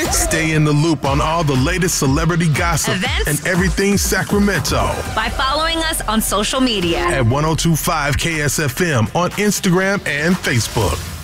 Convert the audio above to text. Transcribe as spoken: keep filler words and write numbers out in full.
Stay in the loop on all the latest celebrity gossip events, and everything Sacramento by following us on social media at one oh two point five K S F M on Instagram and Facebook.